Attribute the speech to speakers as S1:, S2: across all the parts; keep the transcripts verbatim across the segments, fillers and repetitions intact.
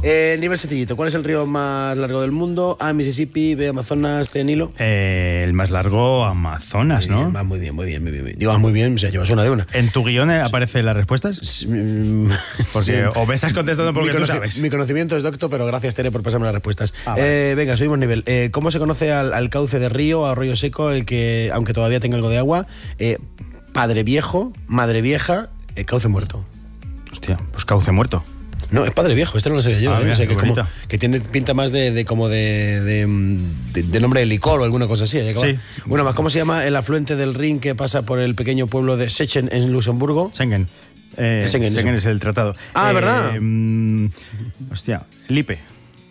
S1: Eh, nivel sencillito. ¿Cuál es el río más largo del mundo? A, Mississippi, B, Amazonas, C, Nilo.
S2: Eh, el más largo, Amazonas,
S1: muy
S2: ¿no?
S1: Bien, va muy bien, muy bien, muy bien. Digo, muy bien, o sea, llevas una de una.
S2: ¿En tu guión aparecen las respuestas? Porque
S1: Sí.
S2: o me estás contestando porque
S1: mi
S2: tú
S1: conoci-
S2: sabes.
S1: Mi conocimiento es docto, pero gracias, Tere, por pasarme las respuestas.
S2: Ah, vale.
S1: eh, venga, subimos nivel. Eh, ¿Cómo se conoce al, al cauce de río, a arroyo seco, el que, aunque todavía tenga algo de agua? Eh, padre viejo, madre vieja, eh, cauce muerto.
S2: Hostia, pues cauce muerto.
S1: No, es padre viejo, este no lo sabía yo.
S2: Ah,
S1: ¿eh?
S2: mira,
S1: O sea,
S2: qué
S1: que, como,
S2: bonito.
S1: que tiene pinta más de, de como de, de, de, de nombre de licor o alguna cosa así.
S2: Sí.
S1: Una más, ¿cómo se llama el afluente del Rin que pasa por el pequeño pueblo de Sechen en Luxemburgo?
S2: Schengen. Eh,
S1: Es Schengen,
S2: Schengen
S1: sí.
S2: es el tratado.
S1: Ah,
S2: Eh,
S1: ¿verdad?
S2: mm, hostia, Lippe.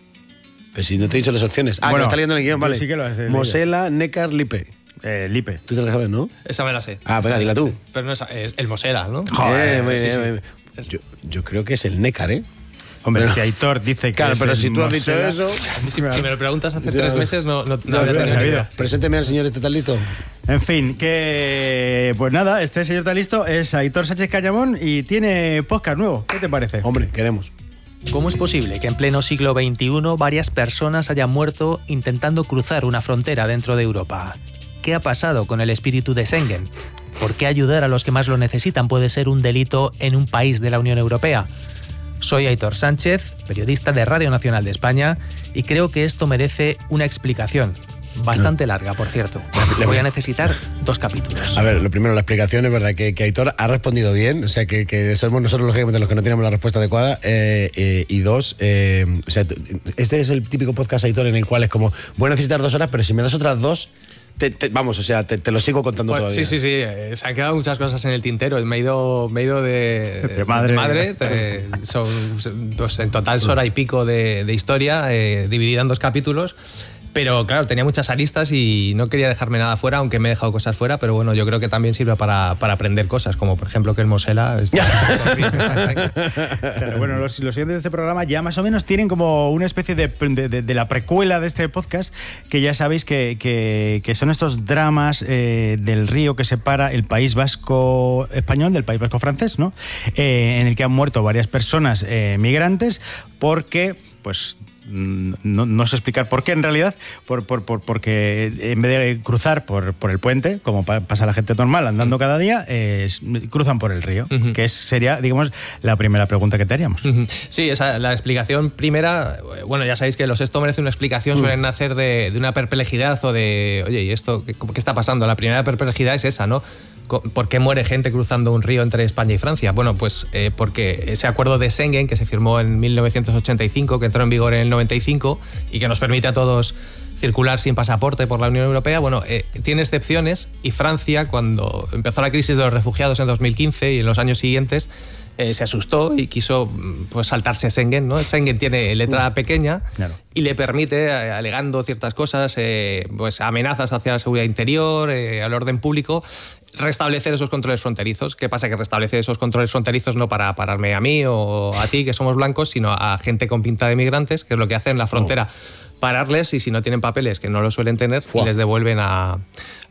S1: Pues si no te he dicho las opciones. Ah,
S2: Bueno,
S1: que lo está leyendo en el guión,
S2: tú
S1: vale.
S2: sí que lo has leído.
S1: Mosela, Neckar, Lippe.
S2: Eh, Lippe.
S1: Tú te la sabes, ¿no?
S3: Esa me la sé.
S1: Ah, venga, dila tú.
S3: Pero no es es el Mosela, ¿no?
S1: Joder, muy
S3: sí,
S1: bien,
S3: sí.
S1: muy bien. Yo, yo creo que es el Neckar, ¿eh?
S2: Hombre,
S1: Pero-
S2: si Aitor dice que
S1: Claro,
S2: es
S1: pero
S2: el
S1: si tú has dicho
S2: Mosela-
S1: eso...
S3: Si, si me lo preguntas hace
S1: Ya,
S3: tres
S1: ya.
S3: meses, no, no, no
S1: No,
S3: habría
S1: no,
S3: tenido
S1: no,
S3: ni
S1: no.
S3: idea.
S1: Presénteme al señor este tal listo.
S2: En fin, que pues nada, este señor está listo, es Aitor Sánchez Cañamón y tiene podcast nuevo. ¿Qué te parece?
S1: Hombre, queremos.
S4: ¿Cómo es posible que en pleno siglo veintiuno varias personas hayan muerto intentando cruzar una frontera dentro de Europa? ¿Qué ha pasado con el espíritu de Schengen? ¿Por qué ayudar a los que más lo necesitan puede ser un delito en un país de la Unión Europea? Soy Aitor Sánchez, periodista de Radio Nacional de España, y creo que esto merece una explicación. Bastante larga, por cierto. Le voy a necesitar dos capítulos.
S1: A ver, lo primero, la explicación es verdad que, que Aitor ha respondido bien, o sea, que, que somos nosotros lógicamente los que no tenemos la respuesta adecuada. Eh, eh, y dos, eh, o sea, este es el típico podcast, Aitor, en el cual es como, voy a necesitar dos horas, pero si me das otras dos, te, te, vamos, o sea, te, te lo sigo contando
S3: Pues,
S1: todavía.
S3: sí, sí, sí. eh, se han quedado muchas cosas en el tintero. Me he ido, me he ido de,
S2: De madre.
S3: madre. eh, son, pues, en total es hora y pico de, de historia, eh, dividida en dos capítulos. Pero claro, tenía muchas aristas y no quería dejarme nada fuera, aunque me he dejado cosas fuera, pero bueno, yo creo que también sirve para, para aprender cosas, como por ejemplo que el Mosela está,
S2: Claro, bueno, los, los oyentes de este programa ya más o menos tienen como una especie de, de, de, de la precuela de este podcast, que ya sabéis que, que, que son estos dramas eh, del río que separa el País Vasco español del País Vasco francés, ¿no? Eh, en el que han muerto varias personas eh, migrantes porque, pues... No, no sé explicar por qué en realidad, por, por, por, porque en vez de cruzar por, por el puente, como pa, pasa la gente normal andando cada día, eh, cruzan por el río, uh-huh. que es, sería, digamos, la primera pregunta que te haríamos.
S3: Uh-huh. Sí, esa, la explicación primera, bueno, ya sabéis que los esto merece una explicación, uh-huh. suelen nacer de, de una perplejidad o de, oye, ¿y esto qué, qué está pasando? La primera perplejidad es esa, ¿no? ¿Por qué muere gente cruzando un río entre España y Francia? Bueno, pues eh, porque ese acuerdo de Schengen que se firmó en mil novecientos ochenta y cinco, que entró en vigor en el noventa y cinco y que nos permite a todos circular sin pasaporte por la Unión Europea, bueno, eh, tiene excepciones y Francia, cuando empezó la crisis de los refugiados en dos mil quince y en los años siguientes, eh, se asustó y quiso pues saltarse Schengen, ¿no? Schengen tiene letra pequeña claro. y le permite, eh, alegando ciertas cosas, eh, pues amenazas hacia la seguridad interior, eh, al orden público, restablecer esos controles fronterizos. ¿Qué pasa? Que restablece esos controles fronterizos no para pararme a mí o a ti, que somos blancos, sino a gente con pinta de migrantes, que es lo que hacen en la frontera. Oh. Pararles y si no tienen papeles, que no lo suelen tener, Fua. les devuelven a,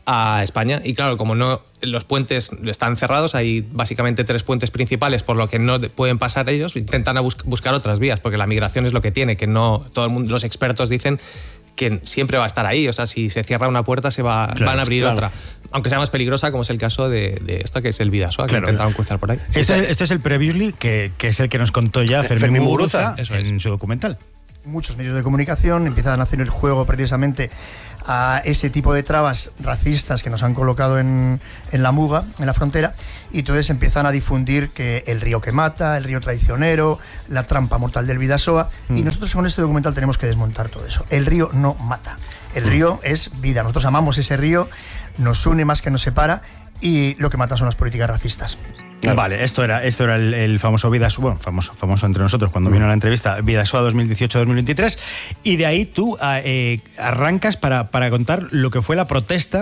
S3: a España. Y claro, como no los puentes están cerrados, hay básicamente tres puentes principales por lo que no pueden pasar ellos, intentan a bus- buscar otras vías, porque la migración es lo que tiene, que no todo el mundo, los expertos dicen que siempre va a estar ahí, o sea, si se cierra una puerta se va, claro, van a abrir claro. otra, aunque sea más peligrosa, como es el caso de, de esto que es el Bidasoa, que claro. intentaron cruzar por ahí.
S2: Este, este es el Previously, que, que es el que nos contó ya Fermín, Fermín Muguruza en su documental.
S5: Muchos medios de comunicación empiezan a hacer el juego precisamente a ese tipo de trabas racistas que nos han colocado en, en la muga, en la frontera, y entonces empiezan a difundir que el río que mata, el río traicionero, la trampa mortal del Bidasoa, mm. y nosotros con este documental tenemos que desmontar todo eso. El río no mata, el mm. río es vida, nosotros amamos ese río, nos une más que nos separa, y lo que mata son las políticas racistas.
S2: Claro. Vale, esto era, esto era el, el famoso Bidasoa, bueno, famoso, famoso entre nosotros cuando mm. vino a la entrevista, Bidasoa dos mil dieciocho dos mil veintitrés, y de ahí tú eh, arrancas para, para contar lo que fue la protesta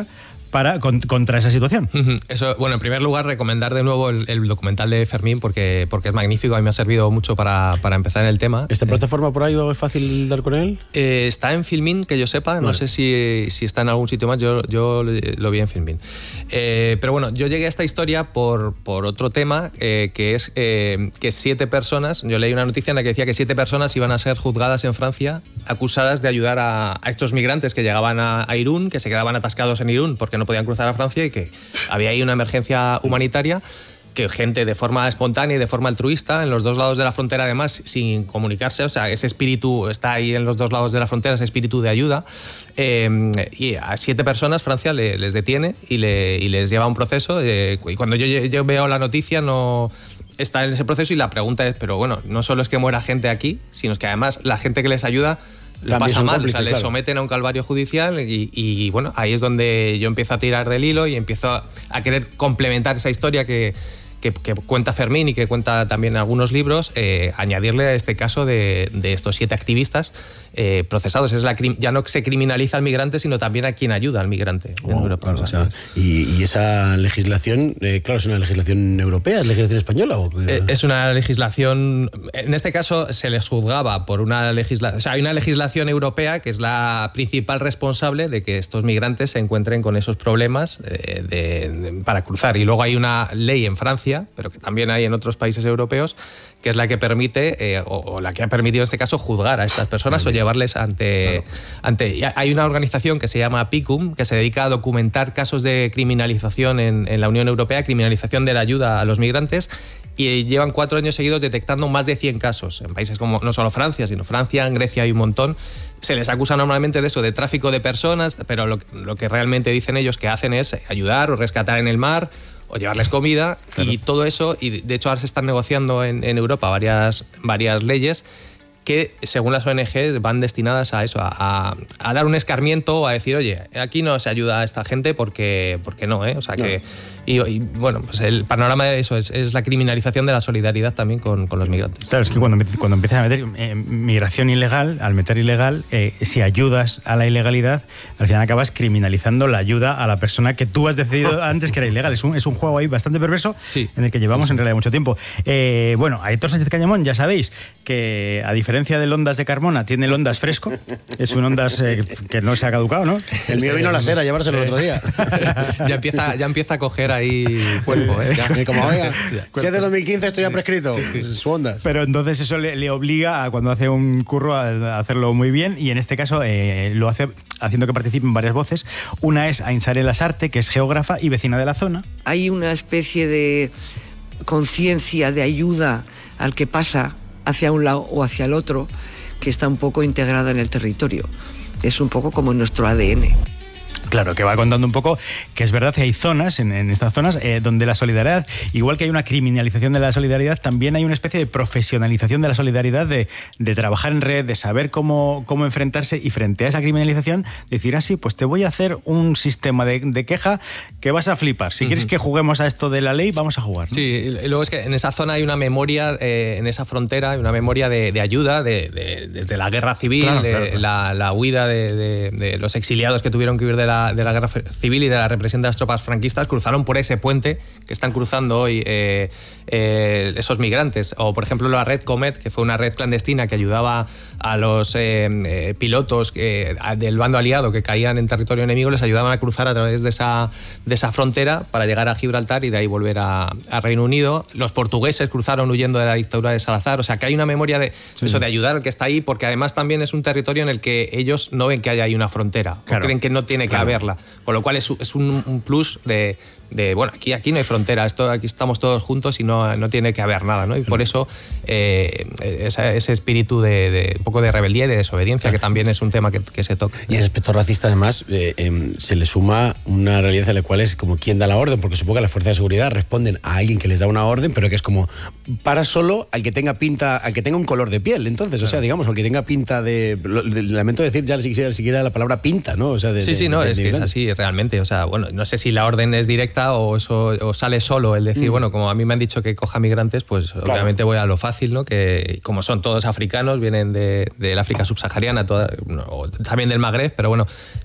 S2: para, con, contra esa situación.
S3: Eso, bueno, en primer lugar, recomendar de nuevo el, el documental de Fermín porque, porque es magnífico, a mí me ha servido mucho para, para empezar en el tema.
S1: ¿Esta plataforma por ahí es fácil dar con él?
S3: Eh, está en Filmin, que yo sepa, vale. No sé si, si está en algún sitio más, yo, yo lo vi en Filmin. Eh, pero bueno, yo llegué a esta historia por, por otro tema, eh, que es eh, que siete personas, yo leí una noticia en la que decía que siete personas iban a ser juzgadas en Francia, acusadas de ayudar a, a estos migrantes que llegaban a, a Irún, que se quedaban atascados en Irún porque no podían cruzar a Francia y que había ahí una emergencia humanitaria, que gente de forma espontánea y de forma altruista, en los dos lados de la frontera además, sin comunicarse, o sea, ese espíritu está ahí en los dos lados de la frontera, ese espíritu de ayuda, eh, y a siete personas Francia le, les detiene y, le, y les lleva a un proceso, eh, y cuando yo, yo veo la noticia no... está en ese proceso y la pregunta es, pero bueno, no solo es que muera gente aquí, sino es que además la gente que les ayuda lo pasa mal, cómplices, o sea, claro. Les someten a un calvario judicial y, y bueno, ahí es donde yo empiezo a tirar del hilo y empiezo a, a querer complementar esa historia que, que, que cuenta Fermín y que cuenta también algunos libros, eh, añadirle a este caso de, de estos siete activistas eh, procesados. Es la, ya no se criminaliza al migrante, sino también a quien ayuda al migrante.
S1: Oh, en Europa. Claro, o sea, y, y esa legislación, eh, claro, ¿es una legislación europea? ¿Es legislación española? O...
S3: Eh, es una legislación... En este caso se les juzgaba por una legislación... O sea, hay una legislación europea que es la principal responsable de que estos migrantes se encuentren con esos problemas eh, de, de, para cruzar. Y luego hay una ley en Francia, pero que también hay en otros países europeos, que es la que permite, eh, o, o la que ha permitido en este caso, juzgar a estas personas Muy o bien. llevarles ante... Claro. ante hay una organización que se llama PICUM, que se dedica a documentar casos de criminalización en, en la Unión Europea, criminalización de la ayuda a los migrantes, y llevan cuatro años seguidos detectando más de cien casos en países como no solo Francia, sino Francia, en Grecia hay un montón. Se les acusa normalmente de eso, de tráfico de personas, pero lo, lo que realmente dicen ellos que hacen es ayudar o rescatar en el mar o llevarles comida, claro. Y todo eso, y de hecho ahora se están negociando en, en Europa varias, varias leyes que, según las O N G, van destinadas a eso, a, a, a dar un escarmiento, a decir, oye, aquí no se ayuda a esta gente porque, porque no, ¿eh? O sea que... No. Y, y bueno, pues el panorama de eso es, es la criminalización de la solidaridad también con, con los migrantes.
S2: Claro, es que cuando, cuando empiezas a meter eh, migración ilegal, al meter ilegal, eh, si ayudas a la ilegalidad, al final acabas criminalizando la ayuda a la persona que tú has decidido antes que era ilegal. Es un, es un juego ahí bastante perverso, sí, en el que llevamos sí, sí. en realidad mucho tiempo. Eh, bueno, Aitor Sánchez Cañamón, ya sabéis que a diferencia del Ondas de Carmona, tiene el Ondas fresco. Es un Ondas eh, que no se ha caducado, ¿no?
S1: El mío vino a la Sera a llevárselo el otro día.
S3: ya, empieza, ya empieza a coger ahí cuerpo, ¿eh?
S1: Y como, oiga, si es de dos mil quince esto ya prescrito, sí, sí. Su Ondas.
S2: Pero entonces eso le, le obliga a, cuando hace un curro, a hacerlo muy bien, y en este caso eh, lo hace haciendo que participen varias voces. Una es Ainsare Lasarte, que es geógrafa y vecina de la zona.
S6: Hay una especie de conciencia de ayuda al que pasa hacia un lado o hacia el otro, que está un poco integrada en el territorio. Es un poco como nuestro A D N.
S2: Claro, que va contando un poco que es verdad que hay zonas, en, en estas zonas, eh, donde la solidaridad, igual que hay una criminalización de la solidaridad, también hay una especie de profesionalización de la solidaridad, de, de trabajar en red, de saber cómo, cómo enfrentarse, y frente a esa criminalización, decir, ah, sí, pues te voy a hacer un sistema de, de queja que vas a flipar. Si uh-huh. quieres que juguemos a esto de la ley, vamos a jugar, ¿no?
S3: Sí, y luego es que en esa zona hay una memoria, eh, en esa frontera, hay una memoria de, de ayuda, de, de, desde la guerra civil, claro, de, claro, claro. La, la huida de, de, de los exiliados que tuvieron que huir de la de la guerra civil y de la represión de las tropas franquistas, cruzaron por ese puente que están cruzando hoy eh, eh, esos migrantes. O, por ejemplo, la Red Comet, que fue una red clandestina que ayudaba a los eh, eh, pilotos eh, del bando aliado que caían en territorio enemigo, les ayudaban a cruzar a través de esa, de esa frontera para llegar a Gibraltar y de ahí volver a, a Reino Unido. Los portugueses cruzaron huyendo de la dictadura de Salazar. O sea, que hay una memoria de sí. eso, de ayudar al que está ahí, porque además también es un territorio en el que ellos no ven que haya ahí una frontera, claro. o creen que no tiene que claro. haberla. Con lo cual es, es un, un plus de, de, bueno, aquí, aquí no hay frontera, esto, aquí estamos todos juntos y no, no tiene que haber nada, ¿no? Y por eso eh, ese, ese espíritu de, de un poco de rebeldía y de desobediencia, que también es un tema que, que se toca.
S1: Y el aspecto racista, además, eh, eh, se le suma una realidad en la cual es como quién da la orden, porque supongo que las fuerzas de seguridad responden a alguien que les da una orden, pero que es como para solo al que tenga pinta, al que tenga un color de piel, entonces, claro. o sea, digamos, al que tenga pinta de... Lo, de lamento decir ya siquiera, siquiera la palabra pinta, ¿no? O sea, de,
S3: sí, sí, no, de, de, es que es así realmente, o sea, bueno, no sé si la orden es directa o eso o sale solo el decir, mm. bueno, como a mí me han dicho que coja migrantes, pues claro. obviamente voy a lo fácil, ¿no? Que como son todos africanos, vienen de, del África subsahariana, toda, o también del Magreb, pero bueno,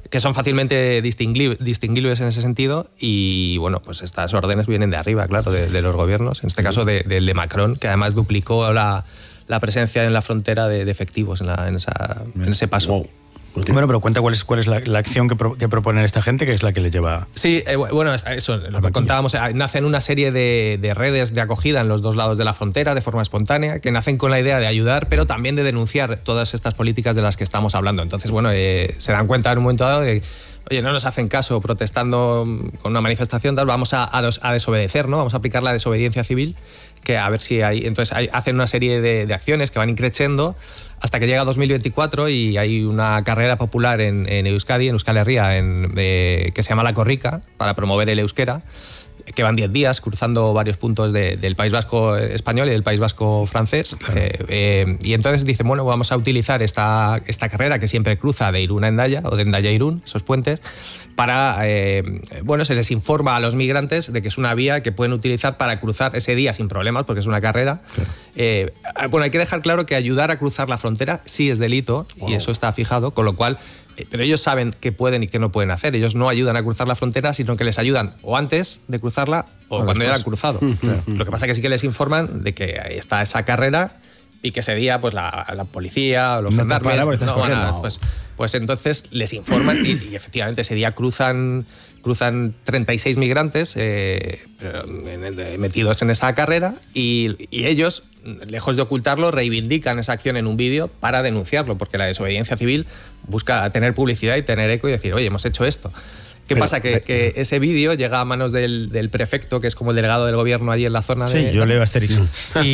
S3: que son fácilmente distingui- distinguibles en ese sentido y, bueno, pues estas órdenes vienen de arriba, claro, de, de los gobiernos, en este caso del de, de Macron, que además duplicó la, la presencia en la frontera de, de efectivos en, la, en, esa, en ese paso.
S1: Wow.
S2: Bueno, pero cuenta cuál es, cuál es la, la acción que, pro, que proponen esta gente, que es la que les lleva...
S3: Sí, eh, bueno, eso, lo que contábamos, nacen una serie de, de redes de acogida en los dos lados de la frontera de forma espontánea, que nacen con la idea de ayudar, pero también de denunciar todas estas políticas de las que estamos hablando. Entonces, bueno, eh, se dan cuenta en un momento dado de, oye, no nos hacen caso protestando con una manifestación, tal, vamos a, a, a desobedecer, ¿no? Vamos a aplicar la desobediencia civil, que a ver si hay... Entonces hay, hacen una serie de, de acciones que van increciendo hasta que llega dos mil veinticuatro y hay una carrera popular en, en Euskadi, en Euskal Herria, en, eh, que se llama La Corrica, para promover el euskera, que van diez días cruzando varios puntos de, del País Vasco español y del País Vasco francés. Claro. Eh, eh, y entonces dicen, bueno, vamos a utilizar esta, esta carrera que siempre cruza de Irún a Hendaya, o de Hendaya a Irún, esos puentes, para, eh, bueno, se les informa a los migrantes de que es una vía que pueden utilizar para cruzar ese día sin problemas, porque es una carrera. Claro. Eh, bueno, hay que dejar claro que ayudar a cruzar la frontera sí es delito, wow. y eso está fijado, con lo cual... Pero ellos saben qué pueden y qué no pueden hacer. Ellos no ayudan a cruzar la frontera, sino que les ayudan o antes de cruzarla o, o cuando ya han cruzado. Claro. Lo que pasa es que sí que les informan de que está esa carrera y que ese día pues la, la policía o los
S2: no
S3: gendarmes no van a, pues, pues entonces les informan y, y efectivamente ese día cruzan cruzan treinta y seis migrantes eh, metidos en esa carrera y, y ellos, lejos de ocultarlo, reivindican esa acción en un vídeo para denunciarlo, porque la desobediencia civil busca tener publicidad y tener eco y decir, oye, hemos hecho esto. ¿Qué Pero, pasa? Que, que ese vídeo llega a manos del, del prefecto, que es como el delegado del gobierno allí en la zona.
S2: Sí,
S3: de,
S2: yo leo Asterix.
S3: Y,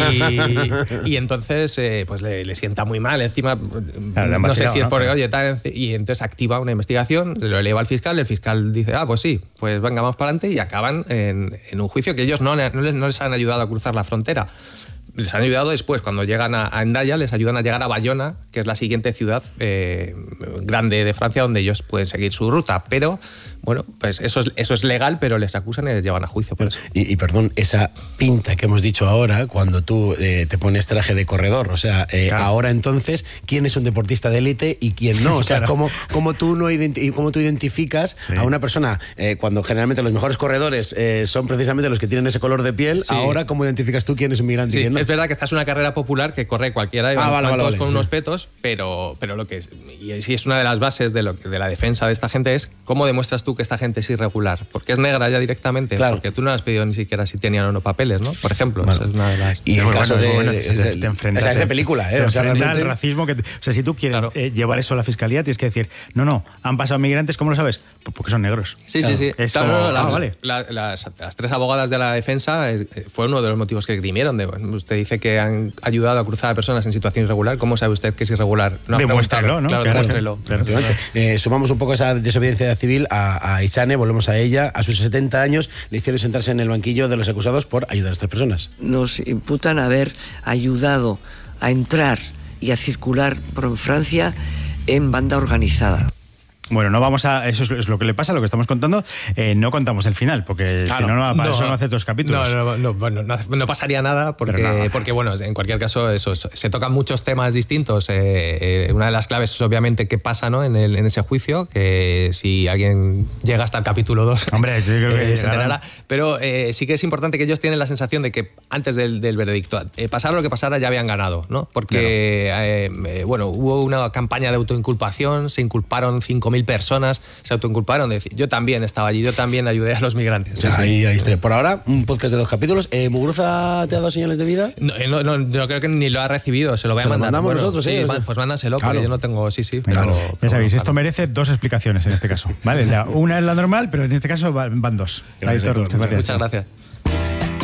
S3: y entonces eh, pues le, le sienta muy mal. Encima,
S2: claro,
S3: no sé si es
S2: ¿no?
S3: por... Oye, tal, y entonces activa una investigación, lo eleva al fiscal, el fiscal dice, ah, pues sí, pues venga, vamos para adelante, y acaban en, en un juicio que ellos no, no, les, no les han ayudado a cruzar la frontera. Les han ayudado después, cuando llegan a, a Hendaya, les ayudan a llegar a Bayona, que es la siguiente ciudad eh, grande de Francia, donde ellos pueden seguir su ruta. Pero, bueno, pues eso es, eso es legal, pero les acusan y les llevan a juicio por eso.
S1: Y, y perdón, esa pinta que hemos dicho ahora, cuando tú eh, te pones traje de corredor, o sea, eh, claro. ahora entonces, ¿quién es un deportista de élite y quién no? O sea, claro. ¿cómo, cómo, tú no identi- cómo tú identificas sí. a una persona, eh, cuando generalmente los mejores corredores eh, son precisamente los que tienen ese color de piel, sí. ahora cómo identificas tú quién es un migrante
S3: sí.
S1: y quién no?
S3: Es verdad que esta es una carrera popular que corre cualquiera y
S1: ah,
S3: van
S1: vale, vale,
S3: todos
S1: vale,
S3: con
S1: sí.
S3: unos petos, pero, pero lo que es, y sí es una de las bases de, lo, de la defensa de esta gente es cómo demuestras tú que esta gente es irregular, porque es negra ya directamente,
S1: claro.
S3: porque tú no has pedido ni siquiera si tenían o no papeles, ¿no? Por ejemplo,
S1: bueno.
S3: esa es una de las...
S1: Y en el caso de...
S2: Bueno,
S1: de,
S2: de, de, de enfrentar,
S1: o sea, es de película, ¿eh?
S2: Te
S1: o sea,
S2: enfrentar
S1: realmente...
S2: al racismo que... O sea, si tú quieres claro. eh, llevar eso a la fiscalía, tienes que decir, no, no, han pasado migrantes, ¿cómo lo sabes? Pues porque son negros.
S3: Sí,
S2: claro.
S3: sí, sí.
S2: Es
S3: claro,
S2: como,
S3: no, no,
S2: ah,
S3: la,
S2: vale.
S3: la, las, las tres abogadas de la defensa eh, fue uno de los motivos que grimieron. De, bueno, usted dice que han ayudado a cruzar a personas en situación irregular. ¿Cómo sabe usted que es irregular?
S2: No demuéstrelo, ¿no?
S3: Claro,
S2: claro,
S3: demuéstrelo.
S2: Claro, claro.
S1: Eh, sumamos un poco esa desobediencia civil a, a Isane, volvemos a ella. A sus setenta años le hicieron sentarse en el banquillo de los acusados por ayudar a estas personas.
S6: Nos imputan haber ayudado a entrar y a circular por Francia en banda organizada.
S2: Bueno, no vamos a... Eso es, es lo que le pasa, lo que estamos contando. Eh, no contamos el final, porque claro, si no, no, para no, eso no hace dos capítulos.
S3: No, no, no, bueno, no, no pasaría nada, porque, nada. porque bueno, en cualquier caso, eso, se tocan muchos temas distintos. Eh, eh, una de las claves es obviamente qué pasa, ¿no? en, el, en ese juicio, que si alguien llega hasta el capítulo dos,
S2: hombre, yo creo que
S3: eh, se enterará. Pero eh, sí que es importante que ellos tienen la sensación de que antes del, del veredicto, eh, pasara lo que pasara, ya habían ganado, ¿no? Porque, claro. eh, eh, bueno, hubo una campaña de autoinculpación, se inculparon cinco mil personas, se autoinculparon de decir, yo también estaba allí, yo también ayudé a los migrantes.
S1: Sí, ahí, ahí está. Por ahora, un podcast de dos capítulos. Eh, ¿Muguruza te ha dado señales de vida?
S3: No, no, no, yo creo que ni lo ha recibido, se lo voy a mandar.
S1: Lo mandamos bueno, nosotros,
S3: sí,
S1: ¿eh?
S3: o sea, pues mándaselo,
S1: claro.
S3: porque yo no tengo, sí, sí.
S2: Pero,
S3: pero,
S2: ya sabéis,
S3: pero,
S2: esto merece dos explicaciones en este caso. ¿Vale? La, una es la normal, pero en este caso van dos.
S1: Gracias,
S2: Aitor,
S3: muchas gracias.